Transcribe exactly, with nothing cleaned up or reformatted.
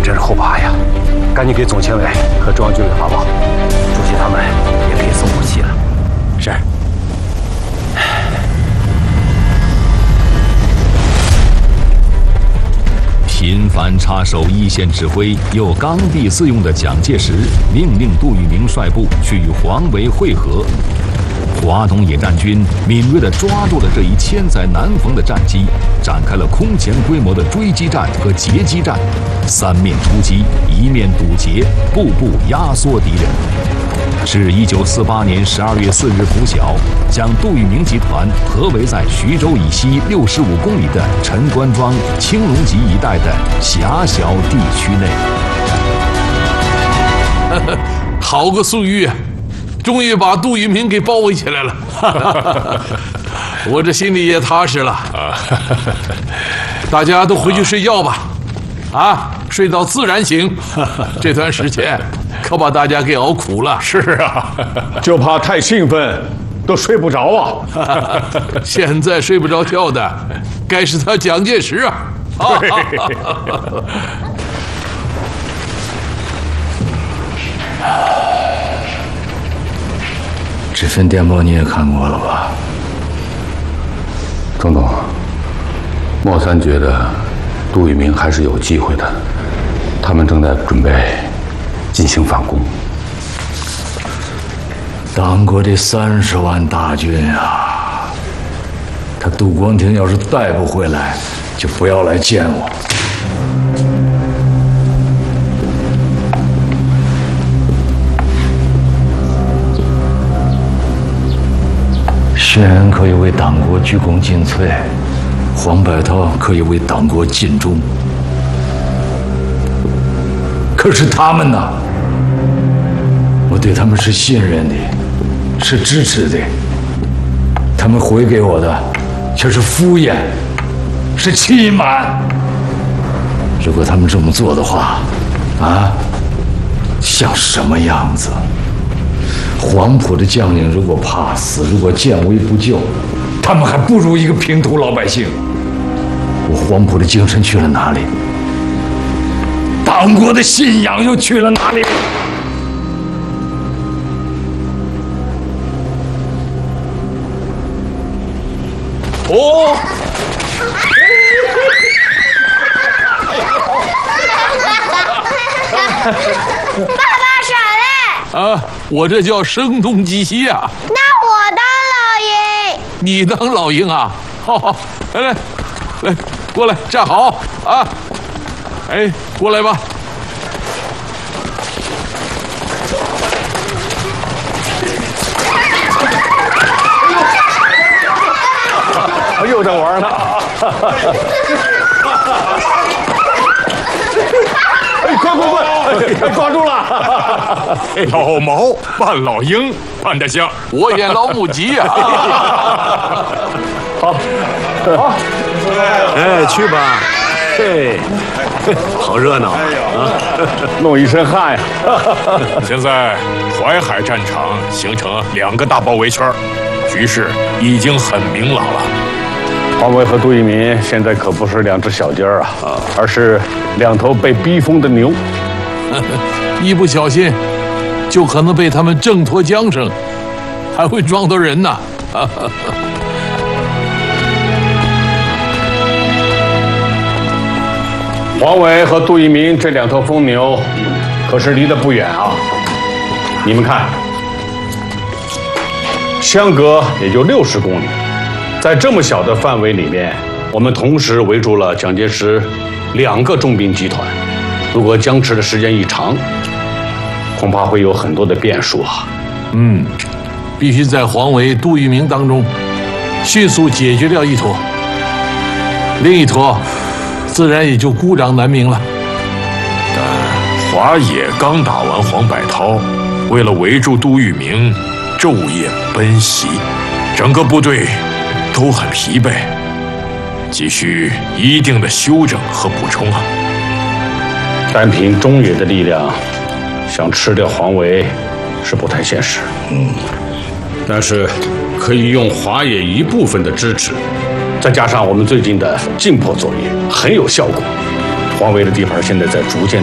真是后怕呀！赶紧给总前委和中央军委发报，主席他们也可以送武器了。 是。 频繁插手一线指挥又刚愎自用的蒋介石，命令杜聿明率部去与黄维会合。华东野战军敏锐地抓住了这一千载难逢的战机，展开了空前规模的追击战和截击战，三面突击，一面堵截，步步压缩敌人。至一九四八年十二月四日拂晓，将杜聿明集团合围在徐州以西六十五公里的陈官庄、青龙集一带的狭小地区内。 好个粟裕啊！终于把杜聿明给包围起来了，我这心里也踏实了。大家都回去睡觉吧，啊，睡到自然醒。这段时间可把大家给熬苦了。 是啊，就怕太兴奋，都睡不着啊。 现在睡不着觉的，该是他蒋介石啊。 这份电报你也看过了吧？ 总统，莫三觉得杜聿明还是有机会的，他们正在准备进行反攻。 党国的三十万大军啊，他杜光庭要是带不回来，就不要来见我。薛恩可以为党国鞠躬尽瘁，黄百韬可以为党国尽忠。可是他们呢？我对他们是信任的，是支持的，他们回给我的却是敷衍，是欺瞒。如果他们这么做的话，啊，像什么样子？黄埔的将领如果怕死，如果见危不救，他们还不如一个平头老百姓。我黄埔的精神去了哪里？党国的信仰又去了哪里？ 哦， 爸爸耍嘞！ 啊，我这叫声东击西啊！ 那我当老鹰。 你当老鹰啊？好好，来来来，过来站好啊！哎，过来吧。 又这玩呢？哎，快快快，抓住了！ 老毛扮老鹰，扮得像。 我演老母鸡呀！ 好，好， 哎，去吧。嘿，好热闹啊！ 弄一身汗呀！ 现在淮海战场形成两个大包围圈，局势已经很明朗了。 黄维和杜聿明现在可不是两只小鸡儿啊，而是两头被逼疯的牛。 一不小心，就可能被他们挣脱缰绳，还会撞到人呢。 黄维和杜聿明这两头疯牛，可是离得不远啊。你们看，相隔也就六十公里。在这么小的范围里面，我们同时围住了蒋介石两个重兵集团。如果僵持的时间一长，恐怕会有很多的变数啊。 嗯，必须在黄维、杜聿明当中迅速解决掉一坨，另一坨自然也就孤掌难鸣了。 但华野刚打完黄百韬，为了围住杜聿明，昼夜奔袭，整个部队都很疲惫，急需一定的休整和补充啊。 单凭中野的力量，想吃掉黄维是不太现实。嗯，但是可以用华野一部分的支持，再加上我们最近的进迫作业，很有效果。黄维的地盘现在在逐渐